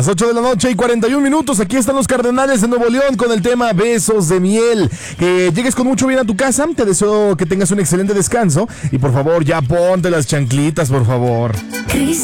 Las 8 de la noche y 41 minutos, aquí están los Cardenales de Nuevo León con el tema Besos de Miel. Que llegues con mucho bien a tu casa, te deseo que tengas un excelente descanso y por favor ya ponte las chanclitas, por favor.